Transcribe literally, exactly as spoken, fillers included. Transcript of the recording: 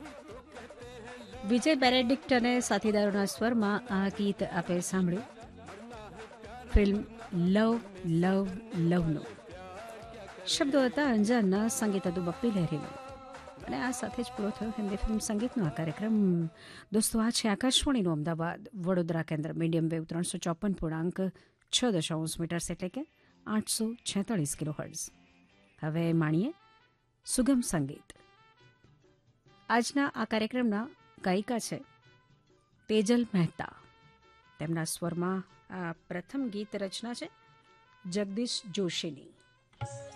વિજય Benedict અને સાથીદારોના સ્વરમાં આ ગીત આપે સાંભળ્યું. ફિલ્મ લવ લવ લવનું. શબ્દો હતા અંજાનના, સંગીત હતું બપ્પી લહેરીનું. અને આ સાથે જ પૂરો થયો હિન્દી ફિલ્મ સંગીતનો આ કાર્યક્રમ. દોસ્તો, આ છે આકાશવાણીનું અમદાવાદ વડોદરા કેન્દ્ર, મીડિયમ વેવ ત્રણસો ચોપન પૂર્ણાંક છ દશાંશ મીટર્સ એટલે કે આઠસો છેતાળીસ કિલો હર્ટ્ઝ. હવે માણીએ સુગમ સંગીત. આજના આ કાર્યક્રમના ગાયિકા છે તેજલ મહેતા. તેમના સ્વરમાં આ પ્રથમ ગીત રચના છે જગદીશ જોશીની.